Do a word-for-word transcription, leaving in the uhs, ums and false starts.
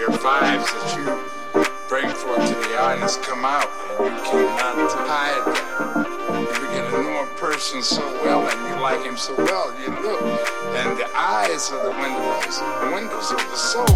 your vibes that you bring forth to the audience come out, and you cannot hide that. You begin to know a person so well, and you like him so well, you look, and the eyes are the windows, the windows of the soul.